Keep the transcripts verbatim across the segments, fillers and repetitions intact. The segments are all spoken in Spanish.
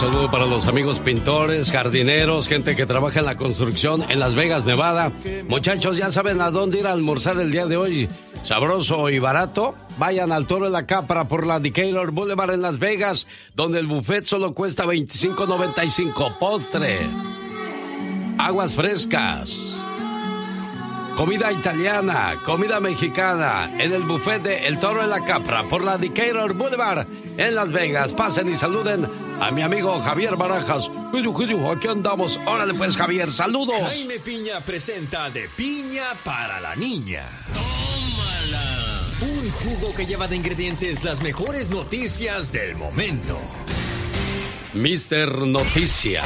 saludo para los amigos pintores, jardineros, gente que trabaja en la construcción en Las Vegas, Nevada. Muchachos, ya saben a dónde ir a almorzar el día de hoy. Sabroso y barato. Vayan al Toro de la Capra por la Decatur Boulevard en Las Vegas, donde el buffet solo cuesta veinticinco noventa y cinco. Postre, aguas frescas, comida italiana, comida mexicana, en el buffet de El Toro de la Capra por la Decatur Boulevard en Las Vegas. Pasen y saluden a mi amigo Javier Barajas. Aquí andamos. Órale pues, Javier, saludos. Jaime Piña presenta De Piña para la Niña. ¡Tómala! Un jugo que lleva de ingredientes las mejores noticias del momento. mister Noticia.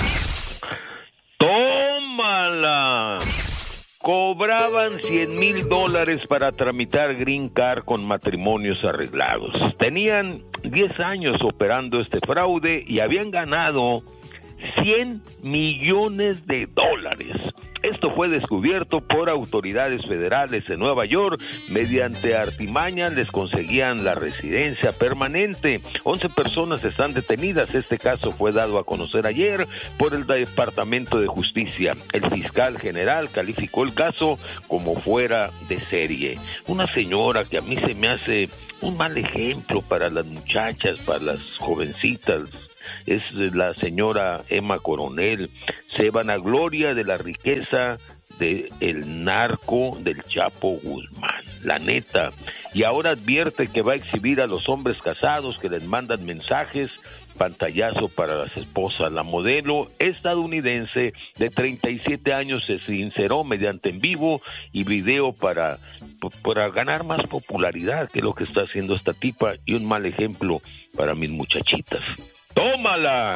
¡Tómala! Cobraban cien mil dólares para tramitar Green Card con matrimonios arreglados. Tenían diez años operando este fraude y habían ganado cien millones de dólares. Esto fue descubierto por autoridades federales en Nueva York. Mediante artimañas les conseguían la residencia permanente. once personas están detenidas. Este caso fue dado a conocer ayer por el Departamento de Justicia. El fiscal general calificó el caso como fuera de serie. Una señora que a mí se me hace un mal ejemplo para las muchachas, para las jovencitas, es la señora Emma Coronel. Se vanagloria de la riqueza del narco del Chapo Guzmán, la neta, y ahora advierte que va a exhibir a los hombres casados que les mandan mensajes, pantallazo para las esposas. La modelo estadounidense de treinta y siete años se sinceró mediante en vivo y video para, para ganar más popularidad, que es lo que está haciendo esta tipa, y un mal ejemplo para mis muchachitas. ¡Tómala!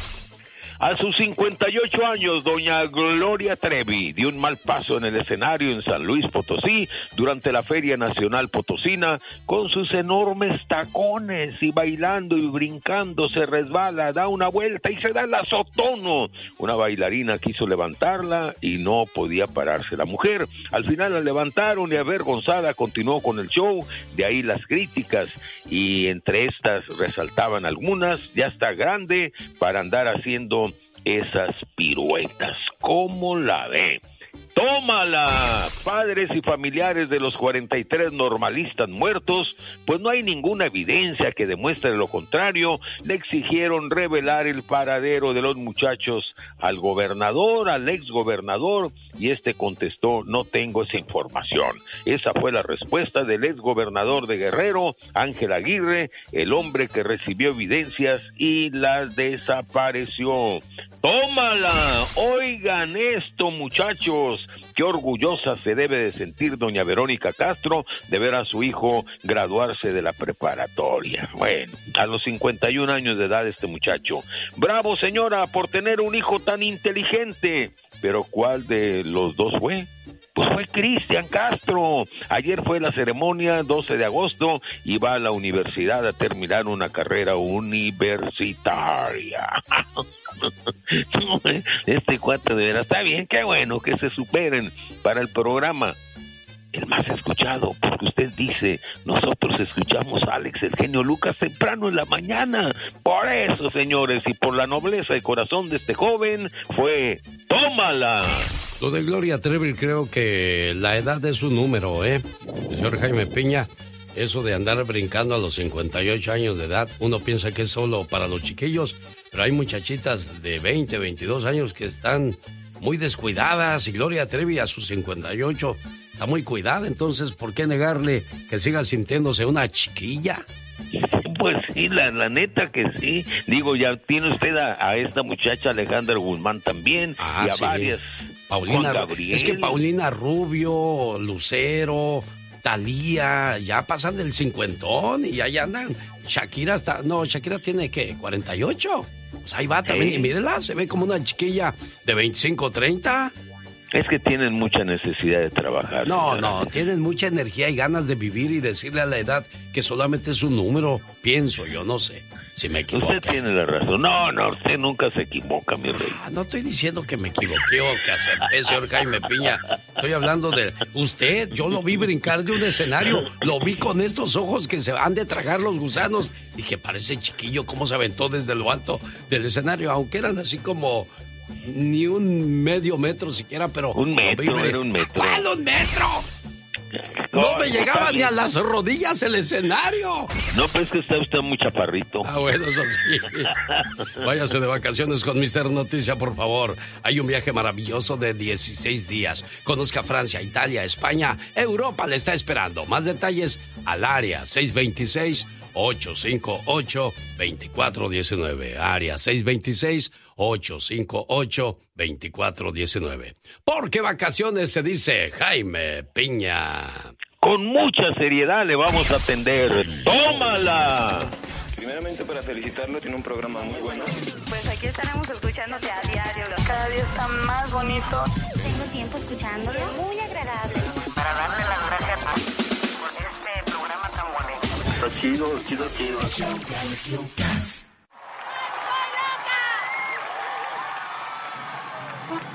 A sus cincuenta y ocho años, doña Gloria Trevi dio un mal paso en el escenario en San Luis Potosí durante la Feria Nacional Potosina con sus enormes tacones, y bailando y brincando se resbala, da una vuelta y se da el azotono. Una bailarina quiso levantarla y no podía pararse la mujer. Al final la levantaron y avergonzada continuó con el show, de ahí las críticas, y entre estas resaltaban algunas: ya está grande para andar haciendo esas piruetas. ¿Cómo la ve? ¡Tómala! Padres y familiares de los cuarenta y tres normalistas muertos, pues no hay ninguna evidencia que demuestre lo contrario, le exigieron revelar el paradero de los muchachos al gobernador, al exgobernador, y este contestó: no tengo esa información. Esa fue la respuesta del exgobernador de Guerrero, Ángel Aguirre, el hombre que recibió evidencias y las desapareció. ¡Tómala! Oigan esto, muchachos. Qué orgullosa se debe de sentir doña Verónica Castro de ver a su hijo graduarse de la preparatoria. Bueno, a los cincuenta y un años de edad este muchacho. Bravo, señora, por tener un hijo tan inteligente. Pero ¿cuál de los dos fue? Pues fue Cristian Castro. Ayer fue la ceremonia, doce de agosto, y va a la universidad a terminar una carrera universitaria. Este cuate de veras, está bien, qué bueno que se superen para el programa. El más escuchado, porque usted dice, nosotros escuchamos a Alex, el genio Lucas, temprano en la mañana. Por eso, señores, y por la nobleza de corazón de este joven, fue tómala. Lo de Gloria Trevi, creo que la edad es un número, ¿eh? Señor Jaime Piña, eso de andar brincando a los cincuenta y ocho años de edad, uno piensa que es solo para los chiquillos, pero hay muchachitas de veinte, veintidós años que están muy descuidadas, y Gloria Trevi a sus cincuenta y ocho está muy cuidada. Entonces, ¿por qué negarle que siga sintiéndose una chiquilla? Pues sí, la, la neta que sí. Digo, ya tiene usted a, a esta muchacha Alejandra Guzmán también, ah, y a sí. varias. Paulina, es que Paulina Rubio, Lucero, Thalía, ya pasan del cincuentón y ya andan. Shakira está, no, Shakira tiene, ¿qué? ¿cuarenta y ocho? Pues ahí va también, ¿Eh? Y mírela, se ve como una chiquilla de veinticinco, treinta. Es que tienen mucha necesidad de trabajar. No, señora. no, tienen mucha energía y ganas de vivir y decirle a la edad que solamente es un número. Pienso, yo no sé si me equivoco. Usted tiene la razón. No, no, usted nunca se equivoca, mi rey. Ah, no estoy diciendo que me equivoqué o que acerté, señor Jaime Piña. Estoy hablando de usted. Yo lo vi brincar de un escenario. Lo vi con estos ojos que se han de tragar los gusanos. Y que parece chiquillo cómo se aventó desde lo alto del escenario. Aunque eran así como... Ni un medio metro siquiera, pero... Un metro, era un metro. ¿Cuál un metro? No me llegaba ni a las rodillas el escenario. No, pues que está usted muy chaparrito. Ah, bueno, eso sí. Váyase de vacaciones con mister Noticia, por favor. Hay un viaje maravilloso de dieciséis días. Conozca Francia, Italia, España, Europa le está esperando. Más detalles al área seis dos seis, ocho cinco ocho, dos cuatro uno nueve. Área seis dos seis, ocho cinco ocho, dos cuatro uno nueve. Porque vacaciones se dice Jaime Piña. Con mucha seriedad le vamos a atender. ¡Tómala! Primeramente para felicitarlo, tiene un programa muy bueno. Pues aquí estaremos escuchándote a diario. Cada día está más bonito. Tengo tiempo escuchándolo. Muy agradable. Para darle las gracias por este programa tan bonito. Está chido, chido, chido.